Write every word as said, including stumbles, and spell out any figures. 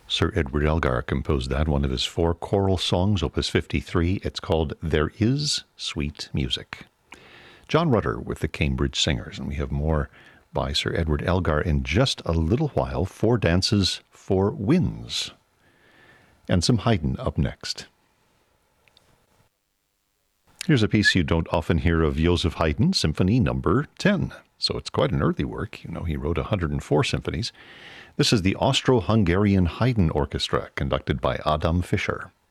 Sir Edward Elgar composed that, one of his four choral songs, Opus fifty-three. It's called There Is Sweet Music. John Rutter with the Cambridge Singers, and we have more by Sir Edward Elgar in just a little while. Four Dances, Four Winds, and some Haydn up next. Here's a piece you don't often hear of Joseph Haydn, Symphony Number ten. So it's quite an early work. You know, he wrote one hundred four symphonies. This is the Austro-Hungarian Haydn Orchestra, conducted by Adam Fischer.